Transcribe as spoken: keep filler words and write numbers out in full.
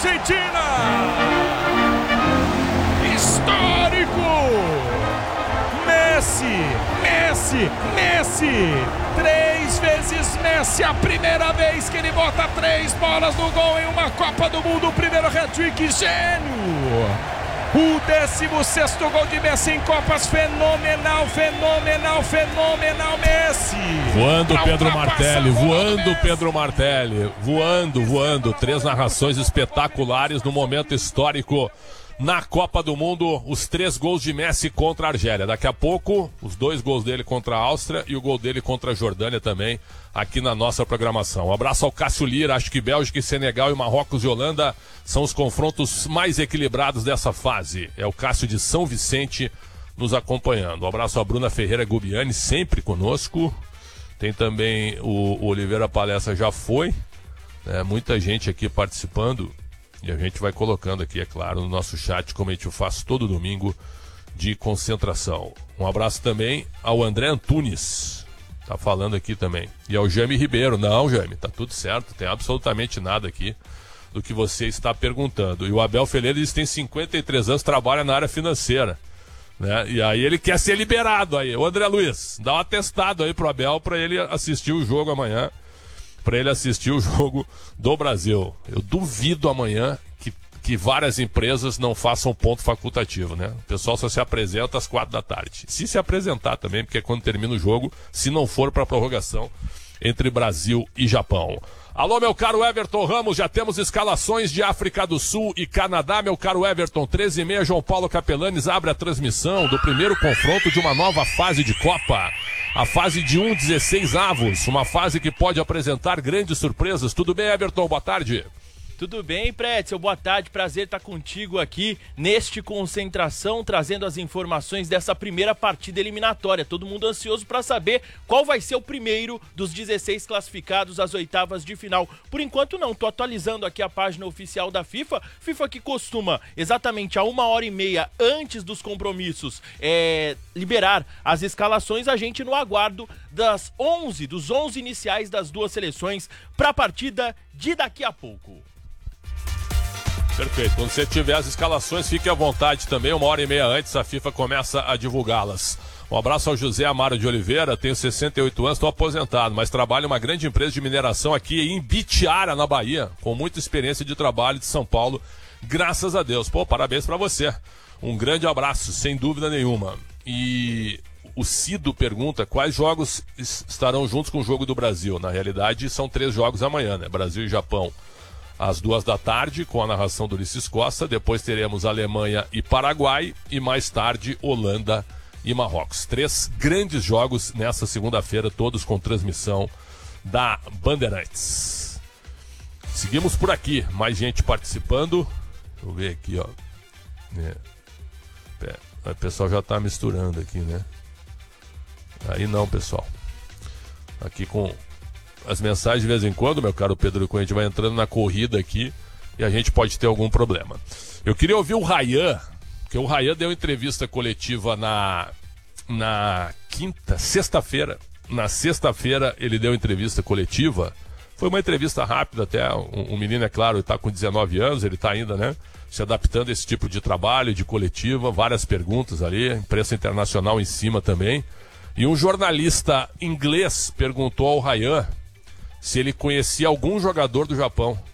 Argentina. Histórico. Messi, Messi, Messi. Três vezes Messi, a primeira vez que ele bota três bolas no gol em uma Copa do Mundo. O primeiro hat-trick, gênio. O décimo sexto gol de Messi em Copas, fenomenal, fenomenal, fenomenal, Messi. Voando Pedro Martelli, voando Pedro Martelli, voando, voando. Três narrações espetaculares no momento histórico na Copa do Mundo. Os três gols de Messi contra a Argélia. Daqui a pouco, os dois gols dele contra a Áustria e o gol dele contra a Jordânia também, aqui na nossa programação. Um abraço ao Cássio Lira. Acho que Bélgica e Senegal e Marrocos e Holanda são os confrontos mais equilibrados dessa fase. É o Cássio de São Vicente nos acompanhando. Um abraço à Bruna Ferreira Gubiani, sempre conosco. Tem também o, o Oliveira Palestra, já foi. É, muita gente aqui participando. E a gente vai colocando aqui, é claro, no nosso chat, como a gente faz todo domingo, de concentração. Um abraço também ao André Antunes. Tá falando aqui também. E ao Jaime Ribeiro. Não, Jaime, tá tudo certo. Tem absolutamente nada aqui do que você está perguntando. E o Abel Ferreira diz que tem cinquenta e três anos, trabalha na área financeira, né? E aí ele quer ser liberado aí. Ô André Luiz, dá um atestado aí pro Abel para ele assistir o jogo amanhã. Para ele assistir o jogo do Brasil. Eu duvido amanhã que, que várias empresas não façam ponto facultativo, né? O pessoal só se apresenta às quatro da tarde. Se se apresentar também, porque é quando termina o jogo, se não for para prorrogação entre Brasil e Japão. Alô, meu caro Everton Ramos, já temos escalações de África do Sul e Canadá, meu caro Everton. treze e meia, João Paulo Capelanes abre a transmissão do primeiro confronto de uma nova fase de Copa. A fase de um dezesseis avos, uma fase que pode apresentar grandes surpresas. Tudo bem, Everton? Boa tarde. Tudo bem, Pretzel? Boa tarde, prazer estar contigo aqui neste Concentração, trazendo as informações dessa primeira partida eliminatória. Todo mundo ansioso para saber qual vai ser o primeiro dos dezesseis classificados às oitavas de final. Por enquanto não, tô atualizando aqui a página oficial da FIFA, FIFA que costuma exatamente a uma hora e meia antes dos compromissos é, liberar as escalações, a gente no aguardo das onze, dos onze iniciais das duas seleções para a partida de daqui a pouco. Perfeito. Quando você tiver as escalações, fique à vontade também. Uma hora e meia antes, a FIFA começa a divulgá-las. Um abraço ao José Amaro de Oliveira. Tenho sessenta e oito anos, estou aposentado, mas trabalho em uma grande empresa de mineração aqui em Bitiara, na Bahia, com muita experiência de trabalho de São Paulo. Graças a Deus. Pô, parabéns para você. Um grande abraço, sem dúvida nenhuma. E o Cido pergunta quais jogos estarão juntos com o jogo do Brasil. Na realidade, são três jogos amanhã, né? Brasil e Japão às duas da tarde, com a narração do Ulisses Costa. Depois teremos Alemanha e Paraguai. E mais tarde, Holanda e Marrocos. Três grandes jogos nessa segunda-feira, todos com transmissão da Bandeirantes. Seguimos por aqui. Mais gente participando. Deixa eu ver aqui, ó. É. O pessoal já tá misturando aqui, né? Aí não, pessoal. Aqui com as mensagens de vez em quando, meu caro Pedro Cunha, a gente vai entrando na corrida aqui e a gente pode ter algum problema. Eu queria ouvir o Rayan, porque o Rayan deu entrevista coletiva na, na quinta, sexta-feira. Na sexta-feira ele deu entrevista coletiva. Foi uma entrevista rápida até. O, o menino, é claro, está com dezenove anos, ele está ainda, né, se adaptando a esse tipo de trabalho, de coletiva. Várias perguntas ali, imprensa internacional em cima também. E um jornalista inglês perguntou ao Rayan se ele conhecia algum jogador do Japão.